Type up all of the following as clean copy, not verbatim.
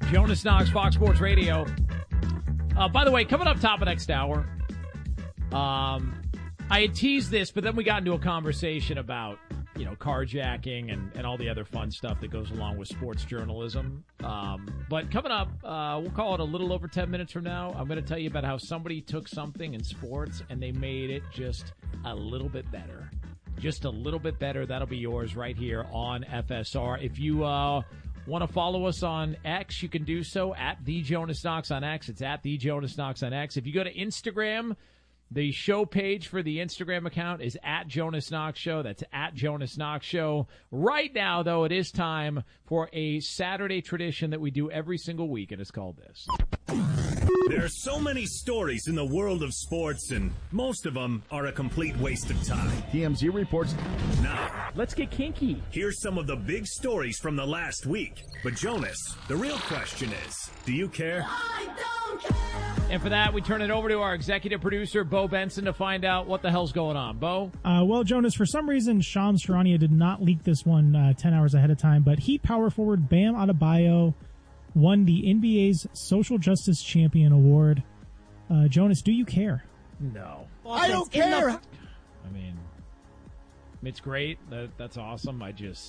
Jonas Knox, Fox Sports Radio. By the way, coming up top of next hour, I had teased this, but then we got into a conversation about, carjacking and all the other fun stuff that goes along with sports journalism. But coming up, we'll call it a little over 10 minutes from now, I'm going to tell you about how somebody took something in sports and they made it just a little bit better. Just a little bit better. That'll be yours right here on FSR. If you want to follow us on X, you can do so at The Jonas Knox on X. It's at The Jonas Knox on X. If you go to Instagram, the show page for the Instagram account is at Jonas Knox Show. That's at Jonas Knox Show. Right now, though, it is time for a Saturday tradition that we do every single week, and it's called this. There are so many stories in the world of sports, and most of them are a complete waste of time. TMZ reports. Now, let's get kinky. Here's some of the big stories from the last week. But Jonas, the real question is, do you care? I don't care. And for that, we turn it over to our executive producer, Bo Benson, to find out what the hell's going on. Bo? Well, Jonas, for some reason, Shams Charania did not leak this one 10 hours ahead of time, but Heat power forward Bam Adebayo won the NBA's Social Justice Champion Award. Jonas, do you care? No. I don't care. I mean, it's great. That's awesome.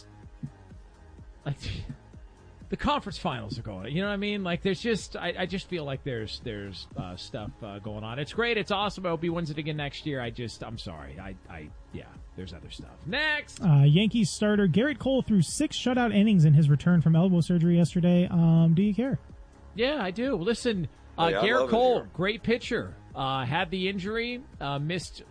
The conference finals are going. You know what I mean? Like, there's just, I just feel like there's stuff going on. It's great. It's awesome. I hope he wins it again next year. I'm sorry. Yeah, there's other stuff. Next! Yankees starter Garrett Cole threw 6 shutout innings in his return from elbow surgery yesterday. Do you care? Yeah, I do. Listen, Garrett Cole, great pitcher. Had the injury, missed,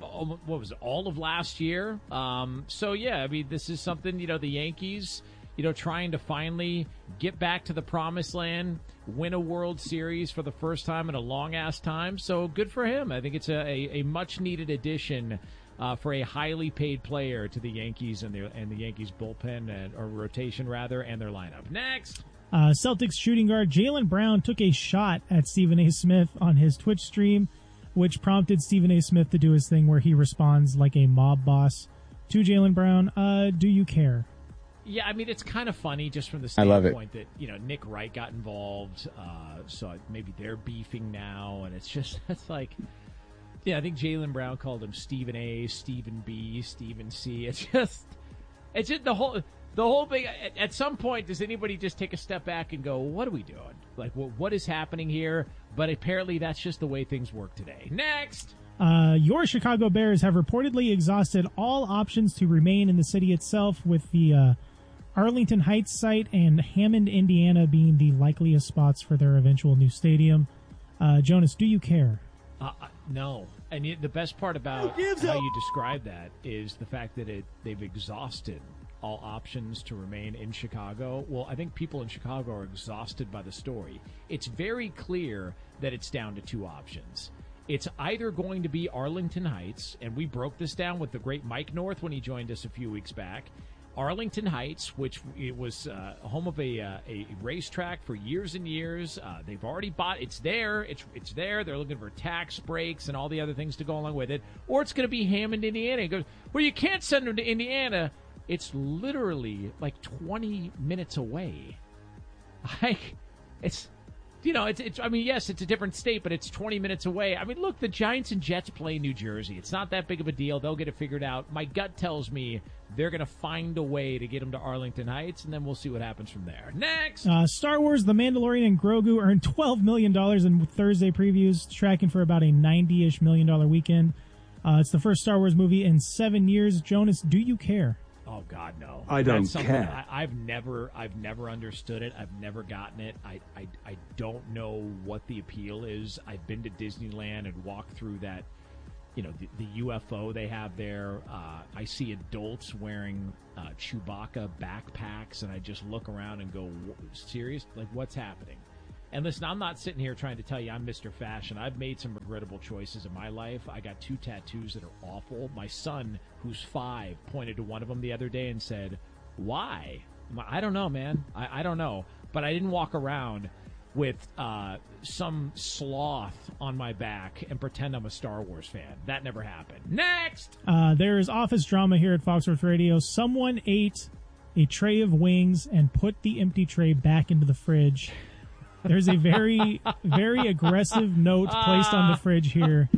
all of last year. So, yeah, I mean, this is something, the Yankees, trying to finally get back to the promised land, win a World Series for the first time in a long-ass time. So good for him. I think it's a much-needed addition for a highly paid player to the Yankees and the Yankees bullpen, or rotation, rather, and their lineup. Next! Celtics shooting guard Jaylen Brown took a shot at Stephen A. Smith on his Twitch stream, which prompted Stephen A. Smith to do his thing where he responds like a mob boss to Jaylen Brown. Do you care? Yeah, I mean, it's kind of funny just from the standpoint that, Nick Wright got involved, so maybe they're beefing now, and it's like, yeah, I think Jaylen Brown called him Stephen A, Stephen B, Stephen C. It's just the whole thing. At some point, does anybody just take a step back and go, what are we doing? Like, what is happening here? But apparently that's just the way things work today. Next! Your Chicago Bears have reportedly exhausted all options to remain in the city itself, with the Arlington Heights site and Hammond, Indiana being the likeliest spots for their eventual new stadium. Jonas, do you care? No. And the best part about how you describe that is the fact that they've exhausted all options to remain in Chicago. Well, I think people in Chicago are exhausted by the story. It's very clear that it's down to 2 options. It's either going to be Arlington Heights, and we broke this down with the great Mike North when he joined us a few weeks back. Arlington Heights, which it was home of a racetrack for years and years. They've already bought. It's there. It's there. They're looking for tax breaks and all the other things to go along with it. Or it's going to be Hammond, Indiana. He goes, well, you can't send them to Indiana. It's literally like 20 minutes away. I mean, yes, it's a different state, but it's 20 minutes away. I mean, look, the Giants and Jets play in New Jersey. It's not that big of a deal. They'll get it figured out. My gut tells me they're going to find a way to get them to Arlington Heights, and then we'll see what happens from there. Next! Star Wars The Mandalorian and Grogu earned $12 million in Thursday previews, tracking for about a $90-ish million weekend. It's the first Star Wars movie in 7 years. Jonas, do you care? Oh God, no! I don't care. I've never understood it. I've never gotten it. I don't know what the appeal is. I've been to Disneyland and walked through that, the UFO they have there. I see adults wearing Chewbacca backpacks, and I just look around and go, serious? Like, what's happening? And listen, I'm not sitting here trying to tell you I'm Mr. Fashion. I've made some regrettable choices in my life. I got 2 tattoos that are awful. My son, who's 5, pointed to one of them the other day and said, why? I don't know, man. I don't know. But I didn't walk around with some sloth on my back and pretend I'm a Star Wars fan. That never happened. Next! There is office drama here at Fox Sports Radio. Someone ate a tray of wings and put the empty tray back into the fridge. There's a very, very aggressive note placed on the fridge here.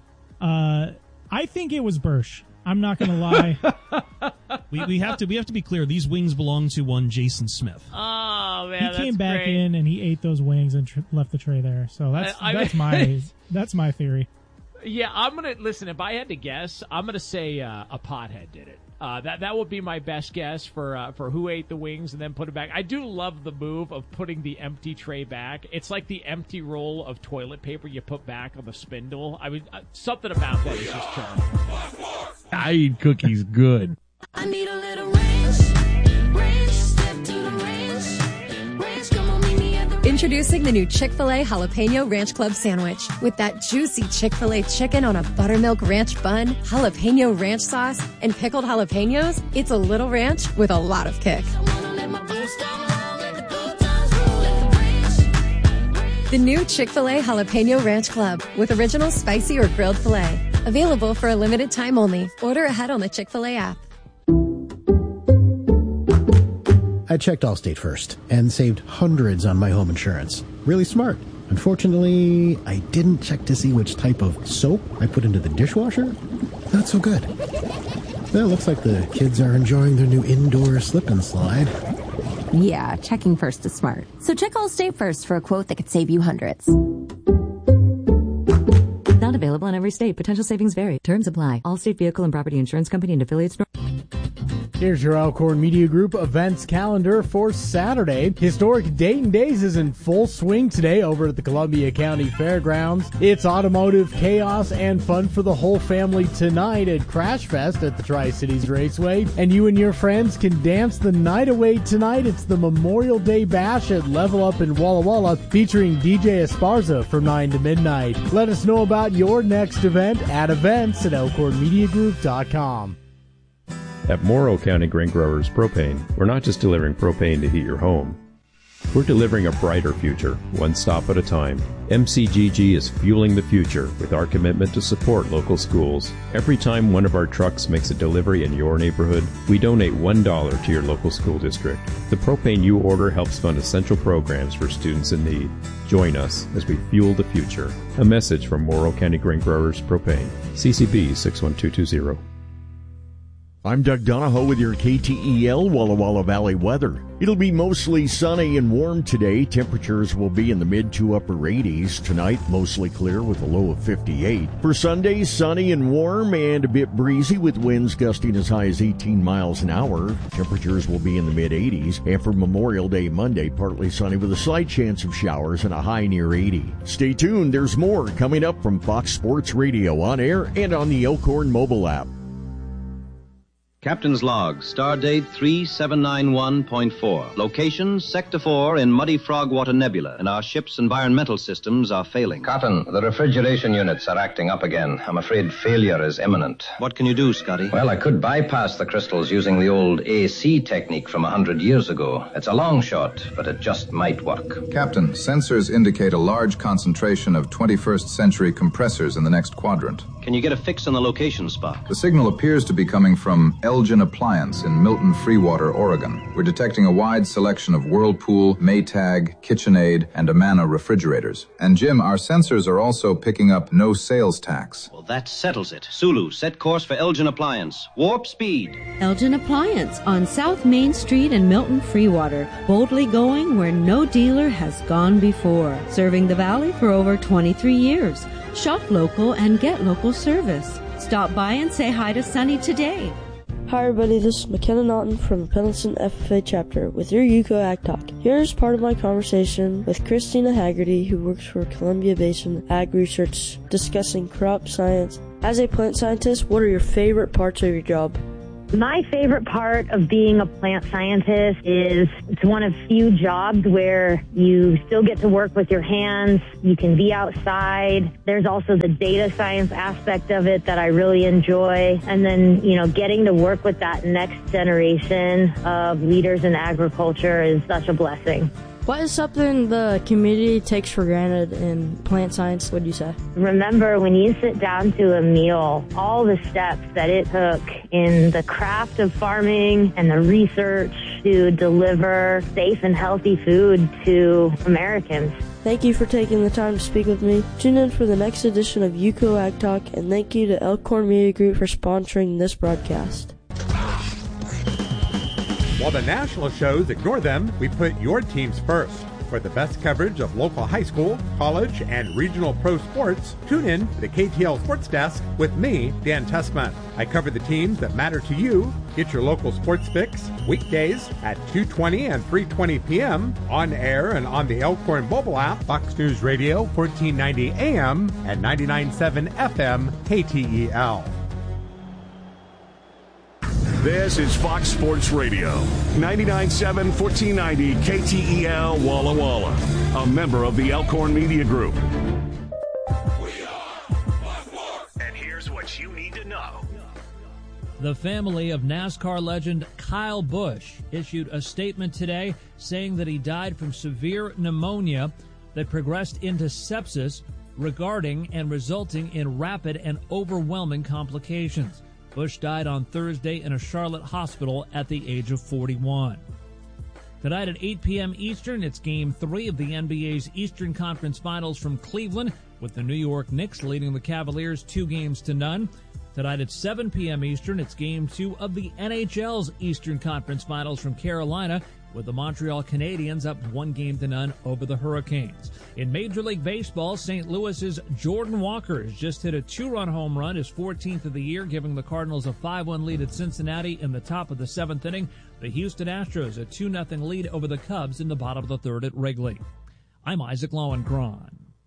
I think it was Bersh. I'm not going to lie. We have to be clear. These wings belong to one Jason Smith. Oh man, he came back in and he ate those wings and left the tray there. So that's my theory. Yeah, I'm gonna listen. If I had to guess, I'm gonna say a pothead did it. That would be my best guess for who ate the wings and then put it back. I do love the move of putting the empty tray back. It's like the empty roll of toilet paper you put back on the spindle. I mean, something about that is just charming. I eat cookies good. I need a little range, step to the range, come on, meet me at the range. Introducing the new Chick-fil-A Jalapeno Ranch Club Sandwich. With that juicy Chick-fil-A chicken on a buttermilk ranch bun, jalapeno ranch sauce, and pickled jalapenos, it's a little ranch with a lot of kick. The new Chick-fil-A Jalapeno Ranch Club with original spicy or grilled filet. Available for a limited time only. Order ahead on the Chick-fil-A app. I checked Allstate first and saved hundreds on my home insurance. Really smart. Unfortunately, I didn't check to see which type of soap I put into the dishwasher. Not so good. Well, looks like the kids are enjoying their new indoor slip and slide. Yeah, checking first is smart. So check Allstate first for a quote that could save you hundreds. Not available in every state. Potential savings vary. Terms apply. Allstate Vehicle and Property Insurance Company and affiliates. Here's your Elkhorn Media Group events calendar for Saturday. Historic Dayton Days is in full swing today over at the Columbia County Fairgrounds. It's automotive chaos and fun for the whole family tonight at Crash Fest at the Tri-Cities Raceway. And you and your friends can dance the night away tonight. It's the Memorial Day Bash at Level Up in Walla Walla featuring DJ Esparza from 9 to midnight. Let us know about your next event at events@elkhornmediagroup.com. At Morrow County Grain Growers Propane, we're not just delivering propane to heat your home. We're delivering a brighter future, one stop at a time. MCGG is fueling the future with our commitment to support local schools. Every time one of our trucks makes a delivery in your neighborhood, we donate $1 to your local school district. The propane you order helps fund essential programs for students in need. Join us as we fuel the future. A message from Morrow County Grain Growers Propane. CCB 61220. I'm Doug Donahoe with your KTEL Walla Walla Valley weather. It'll be mostly sunny and warm today. Temperatures will be in the mid to upper 80s. Tonight, mostly clear with a low of 58. For Sunday, sunny and warm and a bit breezy with winds gusting as high as 18 miles an hour. Temperatures will be in the mid 80s. And for Memorial Day Monday, partly sunny with a slight chance of showers and a high near 80. Stay tuned. There's more coming up from Fox Sports Radio on air and on the Elkhorn mobile app. Captain's Log, star date 3791.4. Location, Sector 4 in Muddy Frogwater Nebula, and our ship's environmental systems are failing. Cotton, the refrigeration units are acting up again. I'm afraid failure is imminent. What can you do, Scotty? Well, I could bypass the crystals using the old AC technique from 100 years ago. It's a long shot, but it just might work. Captain, sensors indicate a large concentration of 21st century compressors in the next quadrant. Can you get a fix on the location spot? The signal appears to be coming from Elgin Appliance in Milton Freewater, Oregon. We're detecting a wide selection of Whirlpool, Maytag, KitchenAid, and Amana refrigerators. And Jim, our sensors are also picking up no sales tax. Well, that settles it. Sulu, set course for Elgin Appliance. Warp speed. Elgin Appliance on South Main Street in Milton Freewater. Boldly going where no dealer has gone before. Serving the Valley for over 23 years. Shop local and get local service. Stop by and say hi to Sunny today. Hi everybody, this is McKenna Naughton from the Pendleton FFA chapter with your UCO Ag Talk. Here's part of my conversation with Christina Haggerty, who works for Columbia Basin Ag Research, discussing crop science. As a plant scientist, what are your favorite parts of your job? My favorite part of being a plant scientist is it's one of few jobs where you still get to work with your hands. You can be outside. There's also the data science aspect of it that I really enjoy. And then, getting to work with that next generation of leaders in agriculture is such a blessing. What is something the community takes for granted in plant science, would you say? Remember, when you sit down to a meal, all the steps that it took in the craft of farming and the research to deliver safe and healthy food to Americans. Thank you for taking the time to speak with me. Tune in for the next edition of UCO Ag Talk, and thank you to Elkhorn Media Group for sponsoring this broadcast. While the national shows ignore them, we put your teams first. For the best coverage of local high school, college, and regional pro sports, tune in to the KTL Sports Desk with me, Dan Tessman. I cover the teams that matter to you. Get your local sports fix weekdays at 2:20 and 3:20 p.m. on air and on the Elkhorn mobile app, Fox News Radio, 1490 AM and 99.7 FM KTEL. This is Fox Sports Radio, 99.7, 1490 KTEL Walla Walla, a member of the Elkhorn Media Group. And here's what you need to know. The family of NASCAR legend Kyle Busch issued a statement today saying that he died from severe pneumonia that progressed into sepsis, regarding and resulting in rapid and overwhelming complications. Busch died on Thursday in a Charlotte hospital at the age of 41. Tonight at 8 p.m. Eastern, it's Game 3 of the NBA's Eastern Conference Finals from Cleveland, with the New York Knicks leading the Cavaliers 2-0. Tonight at 7 p.m. Eastern, it's Game 2 of the NHL's Eastern Conference Finals from Carolina, with the Montreal Canadiens up 1-0 over the Hurricanes. In Major League Baseball, St. Louis's Jordan Walker has just hit a 2-run home run, his 14th of the year, giving the Cardinals a 5-1 lead at Cincinnati in the top of the 7th inning. The Houston Astros a 2-0 lead over the Cubs in the bottom of the 3rd at Wrigley. I'm Isaac Lowenkron.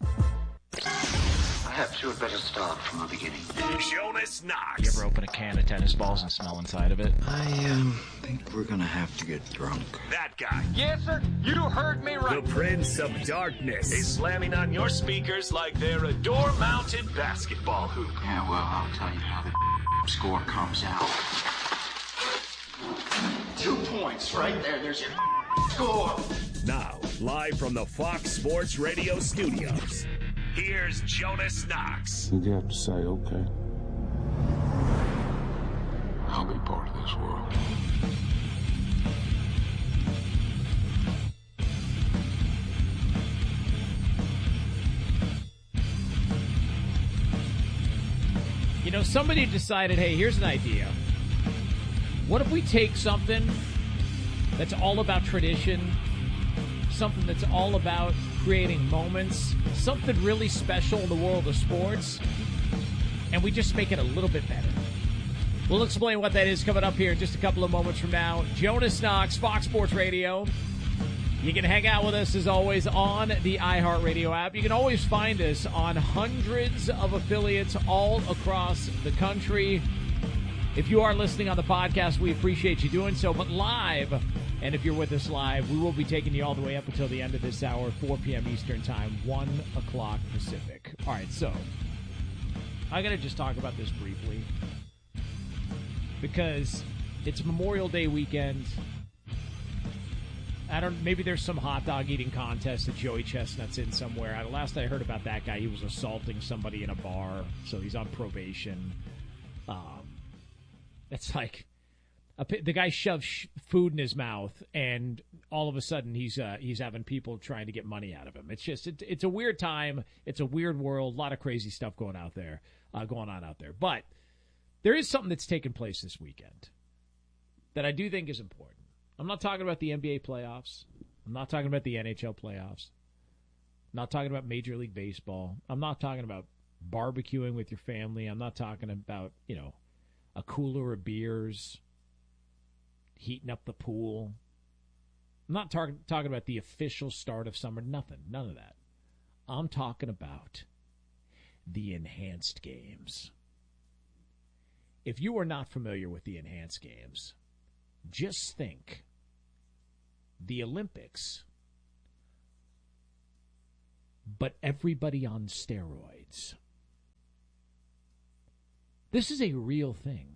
Perhaps you had better start from the beginning. Jonas Knox. You ever open a can of tennis balls and smell inside of it? I think we're gonna have to get drunk. That guy. Yes, sir. You heard me right. The Prince of Darkness is slamming on your speakers like they're a door-mounted basketball hoop. Yeah, well, I'll tell you how the score comes out. 2 points right there. There's your score. Now, live from the Fox Sports Radio studios, here's Jonas Knox. You have to say, okay, I'll be part of this world. You know, somebody decided, hey, here's an idea. What if we take something that's all about tradition, something that's all about creating moments, something really special in the world of sports, and we just make it a little bit better? We'll explain what that is coming up here in just a couple of moments from now. Jonas Knox, Fox Sports Radio. You can hang out with us, as always, on the iHeartRadio app. You can always find us on hundreds of affiliates all across the country. If you are listening on the podcast, we appreciate you doing so. But live, and if you're with us live, we will be taking you all the way up until the end of this hour, 4 p.m. Eastern Time, 1 o'clock Pacific. All right, so I got to just talk about this briefly because it's Memorial Day weekend. Maybe there's some hot dog eating contest that Joey Chestnut's in somewhere. Last I heard about that guy, he was assaulting somebody in a bar, so he's on probation. It's like the guy shoves food in his mouth, and all of a sudden he's having people trying to get money out of him. It's just it's a weird time. It's a weird world. A lot of crazy stuff going on out there. But there is something that's taken place this weekend that I do think is important. I'm not talking about the NBA playoffs. I'm not talking about the NHL playoffs. I'm not talking about Major League Baseball. I'm not talking about barbecuing with your family. I'm not talking about, a cooler of beers, heating up the pool. I'm not talking about the official start of summer. Nothing. None of that. I'm talking about the enhanced games. If you are not familiar with the enhanced games, just think the Olympics, but everybody on steroids. This is a real thing.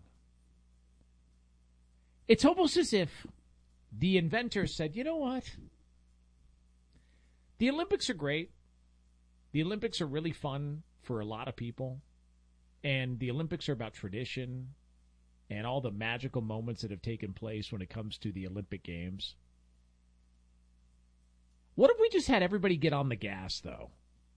It's almost as if the inventor said, you know what? The Olympics are great. The Olympics are really fun for a lot of people. And the Olympics are about tradition and all the magical moments that have taken place when it comes to the Olympic Games. What if we just had everybody get on the gas, though?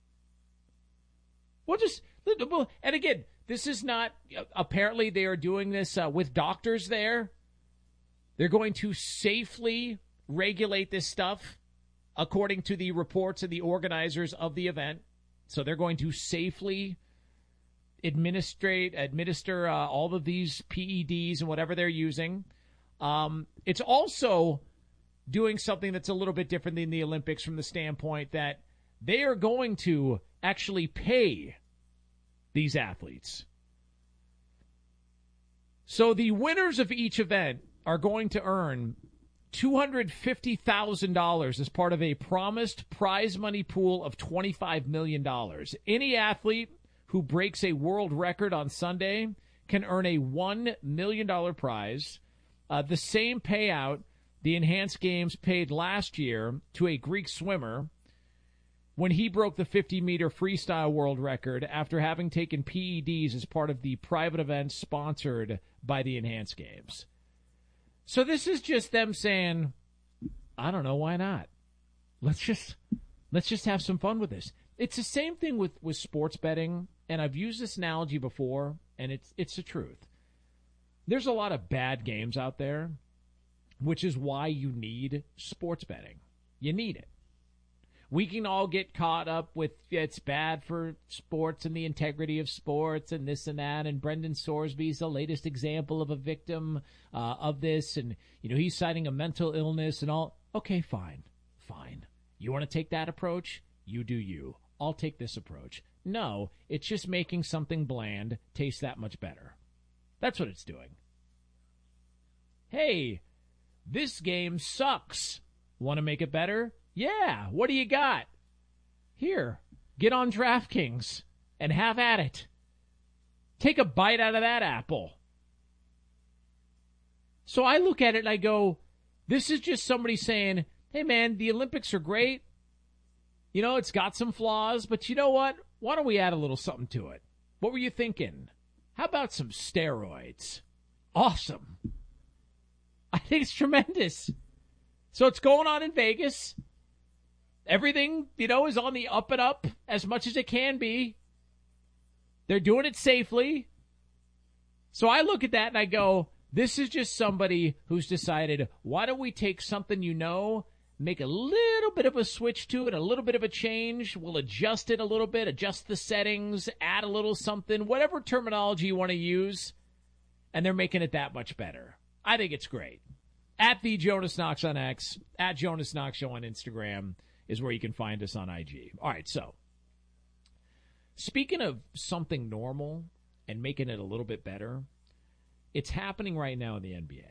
And again, this is not, apparently they are doing this with doctors there. They're going to safely regulate this stuff, according to the reports of the organizers of the event. So they're going to safely administer all of these PEDs and whatever they're using. It's also doing something that's a little bit different than the Olympics from the standpoint that they are going to actually pay these athletes. So the winners of each event are going to earn $250,000 as part of a promised prize money pool of $25 million. Any athlete who breaks a world record on Sunday can earn a $1 million prize, the same payout the Enhanced Games paid last year to a Greek swimmer when he broke the 50-meter freestyle world record after having taken PEDs as part of the private event sponsored by the Enhanced Games. So this is just them saying, I don't know, why not? Let's just have some fun with this. It's the same thing with sports betting, and I've used this analogy before, and it's the truth. There's a lot of bad games out there, which is why you need sports betting. You need it. We can all get caught up with it's bad for sports and the integrity of sports and this and that. And Brendan Sorsby's the latest example of a victim of this. And, he's citing a mental illness and all. Okay, fine. You want to take that approach? You do you. I'll take this approach. No, it's just making something bland taste that much better. That's what it's doing. Hey, this game sucks. Want to make it better? Yeah, what do you got? Here, get on DraftKings and have at it. Take a bite out of that apple. So I look at it and I go, this is just somebody saying, hey man, the Olympics are great. It's got some flaws, but you know what? Why don't we add a little something to it? What were you thinking? How about some steroids? Awesome. I think it's tremendous. So it's going on in Vegas. Everything, is on the up and up as much as it can be. They're doing it safely. So I look at that and I go, this is just somebody who's decided, why don't we take something make a little bit of a switch to it, a little bit of a change. We'll adjust it a little bit, adjust the settings, add a little something, whatever terminology you want to use. And they're making it that much better. I think it's great. At the Jonas Knox on X, at Jonas Knox Show on Instagram is where you can find us on IG. All right, so speaking of something normal and making it a little bit better, it's happening right now in the NBA.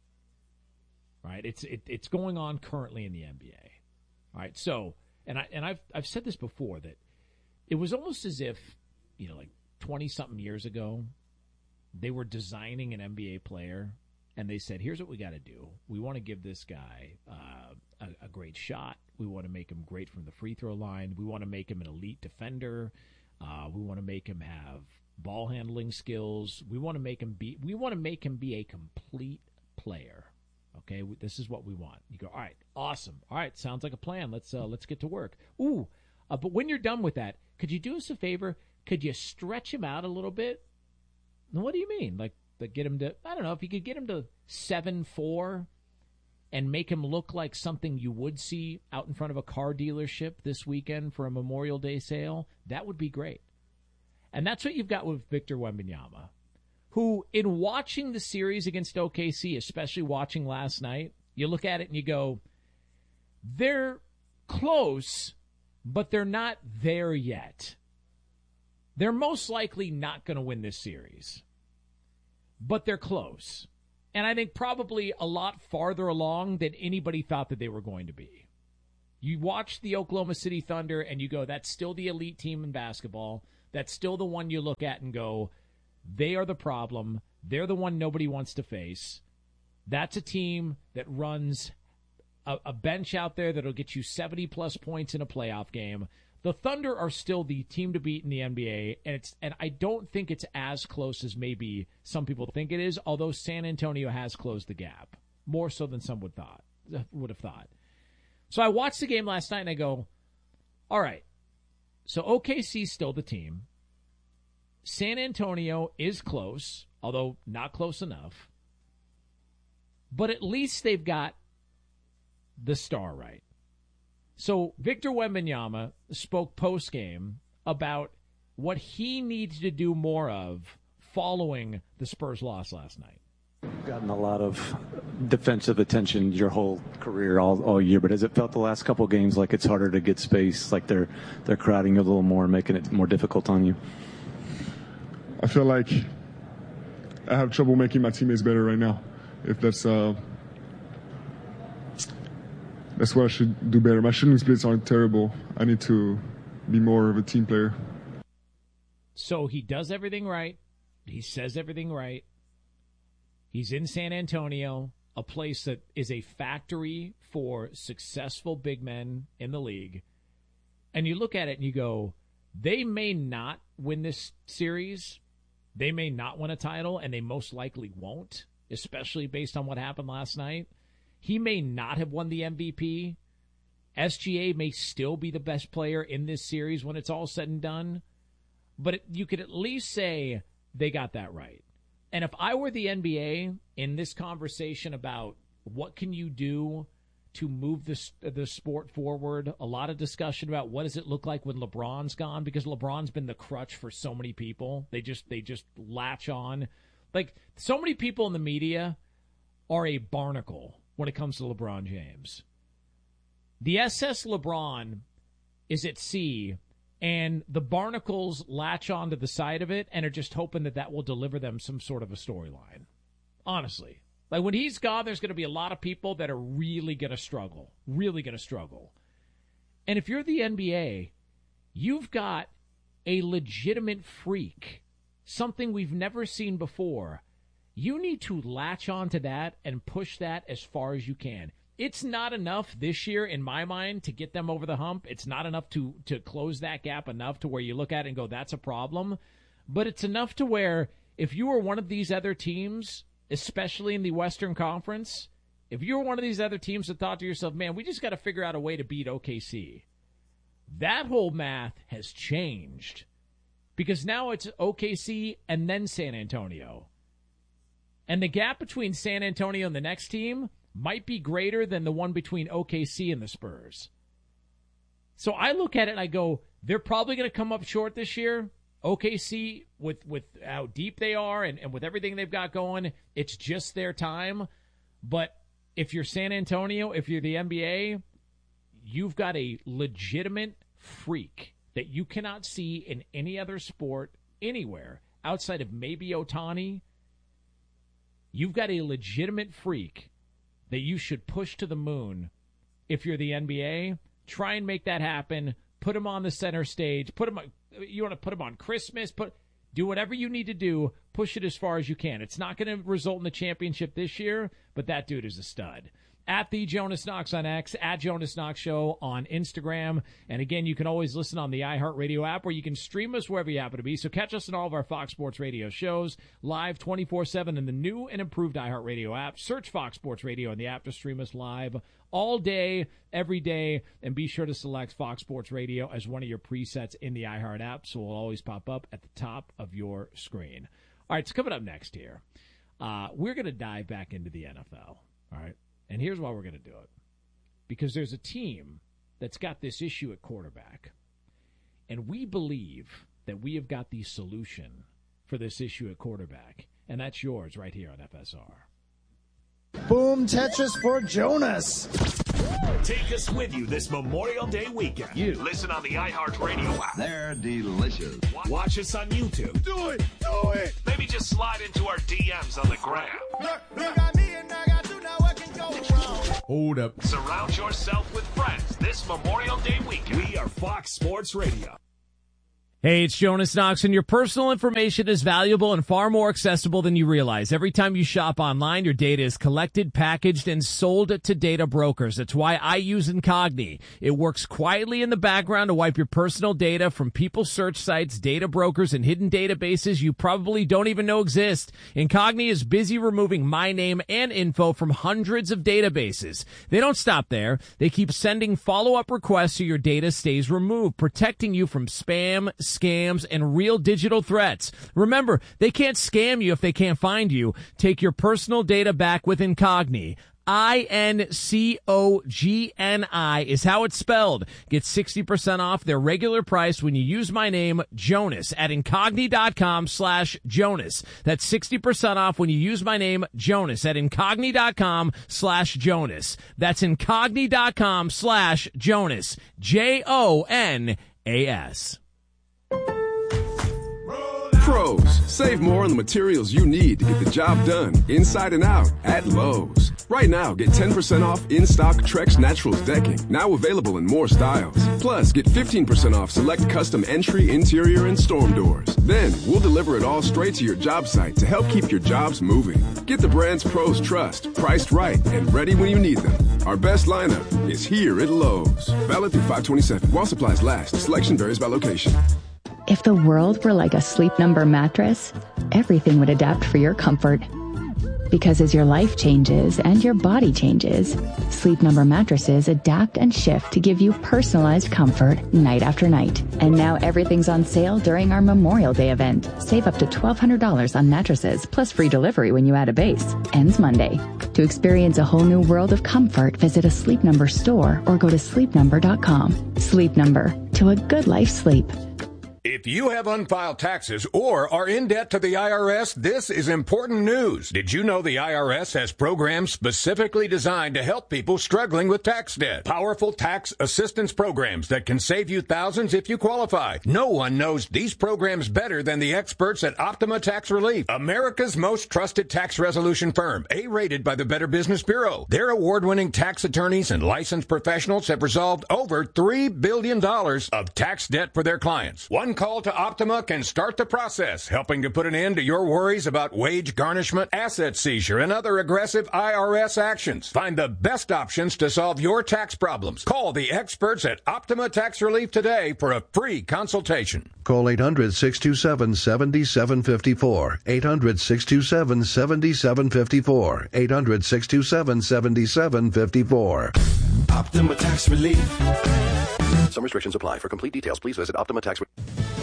Right? It's going on currently in the NBA. All right, so and I've said this before that it was almost as if, like 20-something years ago, they were designing an NBA player. And they said, here's what we got to do. We want to give this guy a great shot. We want to make him great from the free throw line. We want to make him an elite defender. We want to make him have ball handling skills. We want to make him be a complete player. Okay, this is what we want. You go, all right, awesome. All right, sounds like a plan. Let's get to work. But when you're done with that, could you do us a favor? Could you stretch him out a little bit? Now, what do you mean? Like get him to, I don't know, if you could get him to 7'4" and make him look like something you would see out in front of a car dealership this weekend for a Memorial Day sale, that would be great. And that's what you've got with Victor Wembanyama, who, in watching the series against OKC, especially watching last night, you look at it and you go, they're close, but they're not there yet. They're most likely not going to win this series, but they're close. And I think probably a lot farther along than anybody thought that they were going to be. You watch the Oklahoma City Thunder and you go, that's still the elite team in basketball. That's still the one you look at and go, they are the problem. They're the one nobody wants to face. That's a team that runs a bench out there that'll get you 70-plus points in a playoff game. The Thunder are still the team to beat in the NBA, and I don't think it's as close as maybe some people think it is, although San Antonio has closed the gap, more so than some would have thought. So I watched the game last night, and I go, all right, so OKC's still the team. San Antonio is close, although not close enough. But at least they've got the star right. So Victor Wembanyama spoke post-game about what he needs to do more of following the Spurs loss last night. Gotten a lot of defensive attention your whole career, all year, but has it felt the last couple of games like it's harder to get space, like they're crowding you a little more, making it more difficult on you? I feel like I have trouble making my teammates better right now. If that's what I should do better. My shooting splits aren't terrible. I need to be more of a team player. So he does everything right. He says everything right. He's in San Antonio, a place that is a factory for successful big men in the league. And you look at it and you go, they may not win this series. They may not win a title, and they most likely won't, especially based on what happened last night. He may not have won the MVP. SGA may still be the best player in this series when it's all said and done. But you could at least say they got that right. And if I were the NBA in this conversation about what can you do to move the sport forward, a lot of discussion about what does it look like when LeBron's gone, because LeBron's been the crutch for so many people. They just latch on. Like, so many people in the media are a barnacle when it comes to LeBron James. The SS LeBron is at sea, and the barnacles latch onto the side of it and are just hoping that will deliver them some sort of a storyline. Honestly. Like, when he's gone, there's going to be a lot of people that are really going to struggle. Really going to struggle. And if you're the NBA, you've got a legitimate freak, something we've never seen before. You need to latch onto that and push that as far as you can. It's not enough this year, in my mind, to get them over the hump. It's not enough to close that gap enough to where you look at it and go, that's a problem. But it's enough to where if you were one of these other teams, especially in the Western Conference, if you were one of these other teams that thought to yourself, man, we just got to figure out a way to beat OKC, that whole math has changed. Because now it's OKC and then San Antonio. And the gap between San Antonio and the next team might be greater than the one between OKC and the Spurs. So I look at it and I go, they're probably going to come up short this year. OKC, with how deep they are and with everything they've got going, it's just their time. But if you're San Antonio, if you're the NBA, you've got a legitimate freak that you cannot see in any other sport anywhere outside of maybe Ohtani. You've got a legitimate freak that you should push to the moon if you're the NBA. Try and make that happen. Put him on the center stage. You want to put him on Christmas. Do whatever you need to do. Push it as far as you can. It's not going to result in the championship this year, but that dude is a stud. At the Jonas Knox on X, at Jonas Knox Show on Instagram. And again, you can always listen on the iHeartRadio app, where you can stream us wherever you happen to be. So catch us in all of our Fox Sports Radio shows, live 24/7 in the new and improved iHeartRadio app. Search Fox Sports Radio in the app to stream us live all day, every day. And be sure to select Fox Sports Radio as one of your presets in the iHeart app, so it'll always pop up at the top of your screen. All right, so coming up next here, we're going to dive back into the NFL. All right. And here's why we're going to do it. Because there's a team that's got this issue at quarterback. And we believe that we have got the solution for this issue at quarterback. And that's yours right here on FSR. Boom Tetris for Jonas. Take us with you this Memorial Day weekend. Listen on the iHeartRadio app. They're delicious. Watch us on YouTube. Do it. Do it. Maybe just slide into our DMs on the gram. Look, you got me and I got you. Now what can go wrong? Hold up. Surround yourself with friends this Memorial Day weekend. We are Fox Sports Radio. Hey, it's Jonas Knox, and your personal information is valuable and far more accessible than you realize. Every time you shop online, your data is collected, packaged, and sold to data brokers. That's why I use Incogni. It works quietly in the background to wipe your personal data from people's search sites, data brokers, and hidden databases you probably don't even know exist. Incogni is busy removing my name and info from hundreds of databases. They don't stop there. They keep sending follow-up requests so your data stays removed, protecting you from spam, scams, and real digital threats. Remember, they can't scam you if they can't find you. Take your personal data back with Incogni. Incogni is how it's spelled. Get 60% off their regular price when you use my name, Jonas, at Incogni.com/Jonas. That's 60% off when you use my name, Jonas, at Incogni.com/Jonas. That's Incogni.com/Jonas. JONAS. Pros, save more on the materials you need to get the job done inside and out at Lowe's. Right now, get 10% off in-stock Trex Naturals decking, now available in more styles. Plus, get 15% off select custom entry, interior, and storm doors. Then, we'll deliver it all straight to your job site to help keep your jobs moving. Get the brands pros trust, priced right, and ready when you need them. Our best lineup is here at Lowe's. Valid through 5/27. While supplies last. Selection varies by location. If the world were like a Sleep Number mattress, everything would adapt for your comfort. Because as your life changes and your body changes, Sleep Number mattresses adapt and shift to give you personalized comfort night after night. And now everything's on sale during our Memorial Day event. Save up to $1,200 on mattresses, plus free delivery when you add a base. Ends Monday. To experience a whole new world of comfort, visit a Sleep Number store or go to sleepnumber.com. Sleep Number. To a good life sleep. If you have unfiled taxes or are in debt to the IRS, this is important news. Did you know the IRS has programs specifically designed to help people struggling with tax debt? Powerful tax assistance programs that can save you thousands if you qualify. No one knows these programs better than the experts at Optima Tax Relief, America's most trusted tax resolution firm, A-rated by the Better Business Bureau. Their award-winning tax attorneys and licensed professionals have resolved over $3 billion of tax debt for their clients. One call to Optima can start the process, helping to put an end to your worries about wage garnishment, asset seizure, and other aggressive IRS actions. Find the best options to solve your tax problems. Call the experts at Optima Tax Relief today for a free consultation. Call 800-627-7754. 800-627-7754. 800-627-7754. Optima Tax Relief. Some restrictions apply. For complete details, please visit Optima Tax Relief.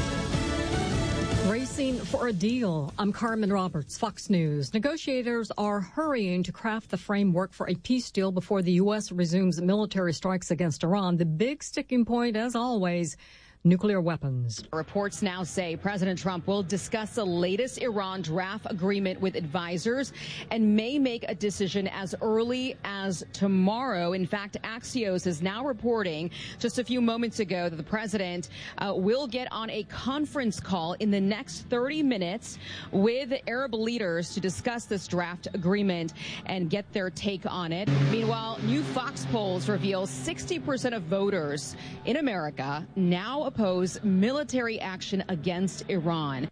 Racing for a deal. I'm Carmen Roberts, Fox News. Negotiators are hurrying to craft the framework for a peace deal before the U.S. resumes military strikes against Iran. The big sticking point, as always, nuclear weapons. Reports now say President Trump will discuss the latest Iran draft agreement with advisors and may make a decision as early as tomorrow. In fact, Axios is now reporting just a few moments ago that the president will get on a conference call in the next 30 minutes with Arab leaders to discuss this draft agreement and get their take on it. Meanwhile, new Fox polls reveal 60% of voters in America now oppose military action against Iran.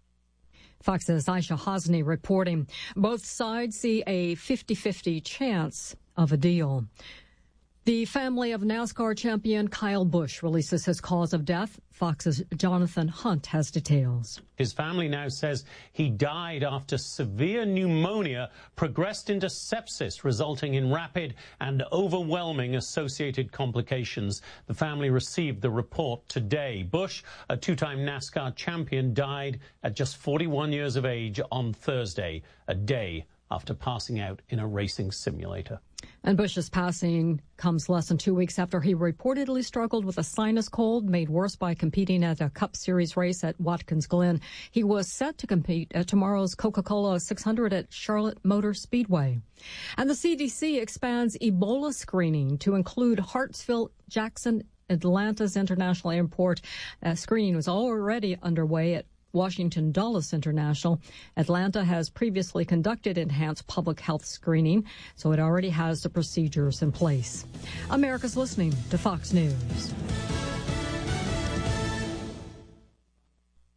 Fox's Aisha Hasni reporting. Both sides see a 50-50 chance of a deal. The family of NASCAR champion Kyle Busch releases his cause of death. Fox's Jonathan Hunt has details. His family now says he died after severe pneumonia progressed into sepsis, resulting in rapid and overwhelming associated complications. The family received the report today. Busch, a two-time NASCAR champion, died at just 41 years of age on Thursday, a day after passing out in a racing simulator. And Busch's passing comes less than 2 weeks after he reportedly struggled with a sinus cold, made worse by competing at a Cup Series race at Watkins Glen. He was set to compete at tomorrow's Coca-Cola 600 at Charlotte Motor Speedway. And the CDC expands Ebola screening to include Hartsfield, Jackson, Atlanta's International Airport. Screening was already underway at Washington Dulles International. Atlanta has previously conducted enhanced public health screening, so it already has the procedures in place. America's listening to Fox News.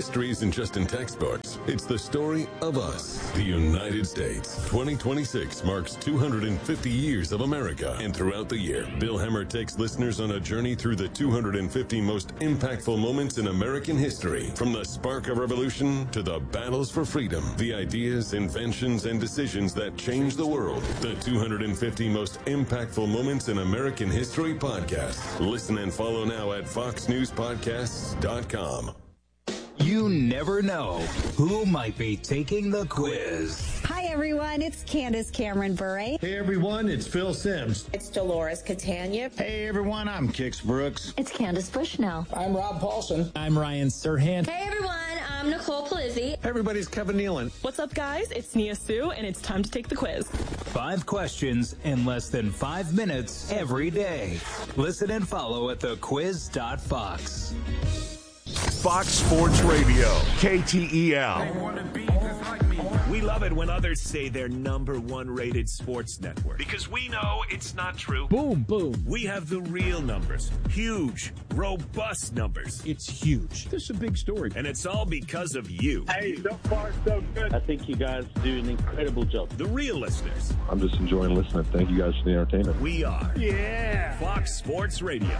History isn't just in textbooks. It's the story of us, the United States. 2026 marks 250 years of America. And throughout the year, Bill Hemmer takes listeners on a journey through the 250 most impactful moments in American history. From the spark of revolution to the battles for freedom, the ideas, inventions, and decisions that changed the world. The 250 most impactful moments in American history podcast. Listen and follow now at foxnewspodcasts.com. You never know who might be taking the quiz. Hi, everyone. It's Candace Cameron Bure. Hey, everyone. It's Phil Sims. It's Dolores Catania. Hey, everyone. I'm Kix Brooks. It's Candace Bushnell. I'm Rob Paulson. I'm Ryan Serhant. Hey, everyone. I'm Nicole Polizzi. Hey, everybody's Kevin Nealon. What's up, guys? It's Nia Sue, and it's time to take the quiz. 5 questions in less than 5 minutes every day. Listen and follow at thequiz.fox. Fox Sports Radio, KTEL. We love it when others say they're #1 rated sports network. Because we know it's not true. Boom, boom. We have the real numbers. Huge, robust numbers. It's huge. This is a big story. And it's all because of you. Hey, so far so good. I think you guys do an incredible job. The real listeners. I'm just enjoying listening. Thank you guys for the entertainment. We are. Yeah. Fox Sports Radio.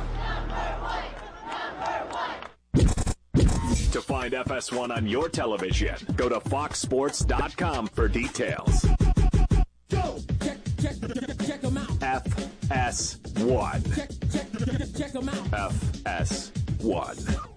To find FS1 on your television, go to foxsports.com for details. Go! Check them out. FS1. Check them out. FS1.